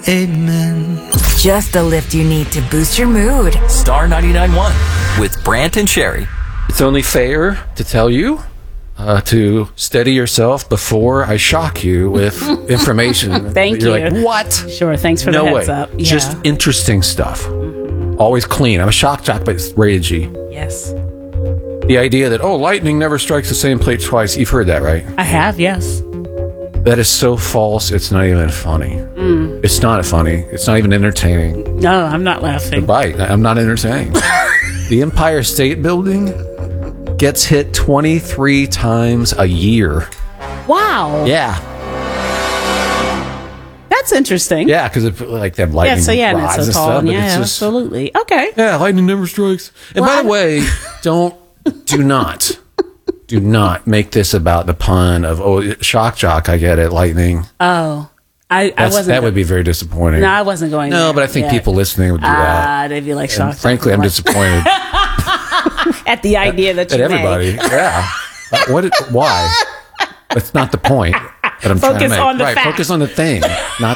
amen. Just the lift you need to boost your mood. Star 99.1 with Brant and Sherry. It's only fair to tell you to steady yourself before I shock you with information. Thank You're you. like, what? Sure, thanks for No the way. heads up. Yeah. Just interesting stuff. Always clean. I'm a shock jock, but it's rated G. Yes. The idea that, lightning never strikes the same place twice. You've heard that, right? I have, yes. That is so false, it's not even funny. It's not funny. It's not even entertaining. No, I'm not laughing. Right, I'm not entertained. The Empire State Building gets hit 23 times a year. Wow. Yeah. That's interesting. Yeah, because they have lightning and rods it's and so tall. stuff. But Yeah, it's just, absolutely. Okay. yeah, lightning never strikes. And Well, by the way, do not make this about the pun of, shock jock, I get it, lightning. Oh. I wasn't. That would be very disappointing. No, I wasn't going No, there. but I think Yeah. people listening would do that. They'd be like And shocked. frankly, I'm disappointed at the idea that at you everybody. Yeah. Why? That's not the point that I'm trying to Focus make. on the right, fact. focus on the thing, not